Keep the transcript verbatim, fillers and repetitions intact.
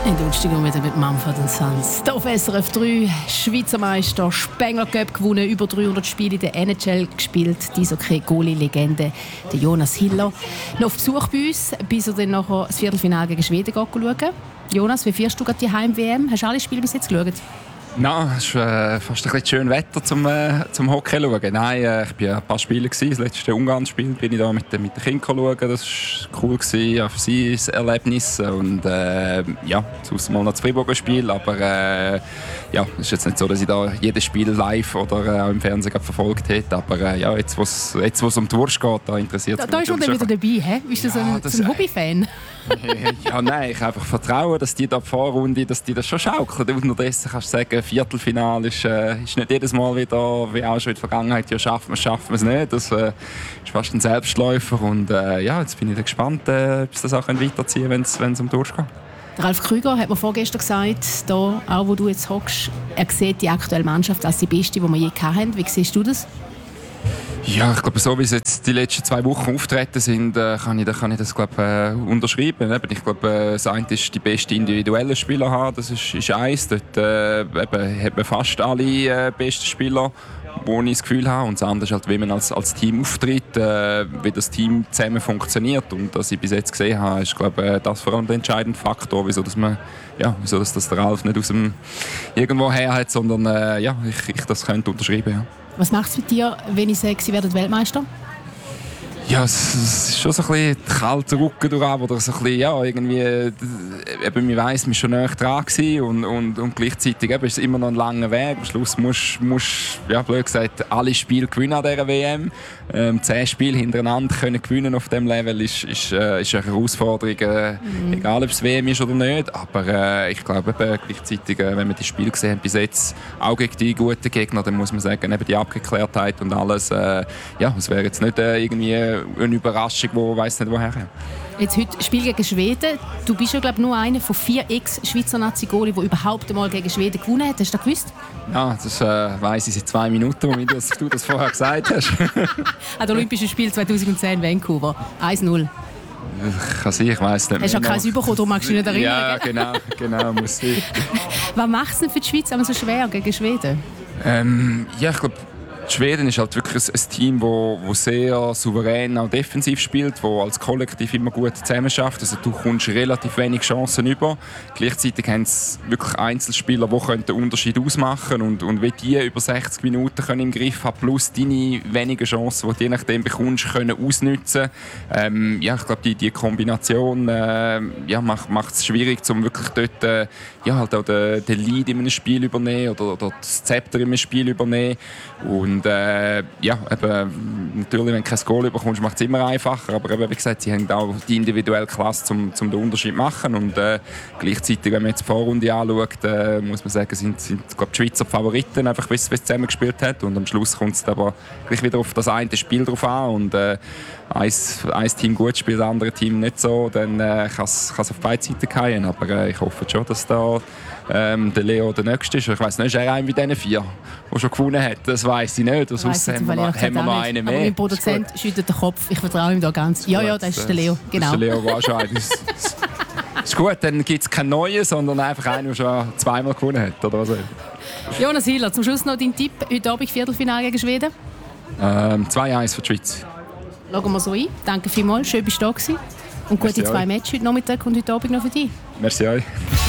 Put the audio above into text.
In Donnerstag wieder mit Mumford und Sons. Hier auf S R F drei, Schweizer Meister, Spengler Cup gewonnen, über dreihundert Spiele in der N H L gespielt. Die Goalie-Legende, der Jonas Hiller. Noch auf Besuch bei uns, bis er dann nachher das Viertelfinale gegen Schweden schauen. Jonas, wie fährst du gerade die Heim-W M? Hast du alle Spiele bis jetzt geschaut? Nein, es ist äh, fast ein bisschen schön Wetter zum, äh, zum Hockey schauen. Nein, äh, ich war ein paar Spiele. Das letzte Ungarn-Spiel bin ich da mit, mit den Kindern schauen. Das war cool, gewesen, auch für sie ein Erlebnis. Und äh, ja, sonst mal noch das Fribourger Spiel. Aber äh, ja, es ist jetzt nicht so, dass ich da jedes Spiel live oder äh, auch im Fernsehen verfolgt hätte. Aber äh, ja, jetzt, wo es jetzt, um die Wurst geht, da interessiert es mich. Da ist man dann wieder dabei, he? Bist du ja, so ein, so ein Hobbyfan? Ja, nein, ich einfach vertrauen, dass die da die Vorrunde, dass die das schon schaukeln. Unterdessen kannst du sagen, Viertelfinale ist, äh, ist nicht jedes Mal wieder, wie auch schon in der Vergangenheit, ja, schaffen wir es, schaffen wir es nicht. Das äh, ist fast ein Selbstläufer. Und äh, ja, jetzt bin ich gespannt, äh, ob sie das auch weiterziehen können, wenn es um Durst geht. Ralf Krüger hat mir vorgestern gesagt, da, auch wo du jetzt hockst, er sieht die aktuelle Mannschaft als die beste, die wir je hatten. Wie siehst du das? Ja, ich glaube, so wie sie jetzt die letzten zwei Wochen auftreten sind, äh, kann ich, kann ich das glaub, äh, unterschreiben. Eben, ich glaube, äh, das eine ist die beste individuelle Spieler haben, das ist, ist eins. Dort äh, eben, hat man fast alle äh, besten Spieler, wo ich das Gefühl habe. Und das andere ist halt, wie man als, als Team auftritt, äh, wie das Team zusammen funktioniert. Und was ich bis jetzt gesehen habe, ist glaube äh, das vor allem der entscheidende Faktor, wieso dass man ja, wieso dass das der Ralf nicht aus dem irgendwo her hat, sondern äh, ja, ich, ich das könnte unterschreiben. Ja. Was macht es mit dir, wenn ich sage, sie werden Weltmeister? Ja, es, es ist schon so ein bisschen kalter Rücken durch, oder so ein bisschen, ja, irgendwie, eben, man weiss, man war schon näher dran gewesen und, und, und gleichzeitig eben, ist es immer noch ein langer Weg. Am Schluss musst du, ja, blöd gesagt, alle Spiele gewinnen an dieser W M. Ähm, zehn Spiele hintereinander können gewinnen auf diesem Level ist, ist, äh, ist eine Herausforderung, äh, mhm. egal ob es W M ist oder nicht. Aber äh, ich glaube, eben, gleichzeitig, äh, wenn wir die Spiele gesehen haben bis jetzt, auch gegen die guten Gegner, dann muss man sagen, eben die Abgeklärtheit und alles, äh, ja, es wäre jetzt nicht äh, irgendwie eine Überraschung, die weiss nicht woher kommt. Jetzt heute Spiel gegen Schweden. Du bist ja, glaube ich, nur einer von vier Ex-Schweizer Nazi-Goalie, der überhaupt einmal gegen Schweden gewonnen hat. Hast du das gewusst? Ja, das äh, weiss ich seit zwei Minuten, wo das, du das vorher gesagt hast. An den Olympischen Spielen zweitausendzehn in Vancouver. eins null. Ich kann sein, ich weiss nicht. Hast du ja keins bekommen, darum magst du dich nicht erinnern. Ja, genau, genau, muss sein. Was macht es denn für die Schweiz so schwer gegen Schweden? Ähm, ja, ich glaube, Schweden ist halt wirklich ein Team, das sehr souverän auch defensiv spielt, das als Kollektiv immer gut zusammenarbeitet. Also du kommst relativ wenig Chancen über. Gleichzeitig haben sie wirklich Einzelspieler, die den Unterschied ausmachen können. Und, und wenn die über sechzig Minuten können im Griff haben, plus deine wenigen Chancen, die du je nachdem bekommst, können ausnutzen. Ähm, ja, ich glaube, die, die Kombination äh, ja, macht es schwierig, um wirklich dort äh, ja, halt auch den, den Lead in einem Spiel übernehmen oder, oder das Zepter in einem Spiel übernehmen. Und äh, ja, eben, natürlich, wenn du kein Goal bekommst, macht es immer einfacher. Aber eben, wie gesagt, sie haben auch die individuelle Klasse, um, um den Unterschied zu machen. Und äh, gleichzeitig, wenn man jetzt die Vorrunde anschaut, äh, muss man sagen, sind, sind glaub, die Schweizer Favoriten, einfach wie es zusammengespielt hat. Und am Schluss kommt es aber gleich wieder auf das eine Spiel drauf an. Und äh, ein, ein Team gut spielt, das andere Team nicht so, dann äh, kann es auf beide Seiten fallen. Aber äh, ich hoffe schon, dass da ähm, der Leo der Nächste ist. Ich weiss nicht, ist er einer wie diesen vier, der schon gewonnen hat? Das weiss ich nicht. Sonst haben wir noch, haben wir noch einen mehr. Aber mein Produzent schüttelt den Kopf. Ich vertraue ihm da ganz. Ja, ja, das ist der Leo. Genau. Das ist der Leo, der auch schon einen. Ist gut, dann gibt es keinen neuen, sondern einfach einen, der schon zweimal gewonnen hat. Oder was? Jonas Hiller, zum Schluss noch dein Tipp. Heute Abend Viertelfinale gegen Schweden? Ähm, zwei eins für die Schweiz. Schauen wir so ein. Danke vielmals, schön bist du da gewesen. Und gute zwei Matches heute Nachmittag und heute Abend noch für dich. Merci euch.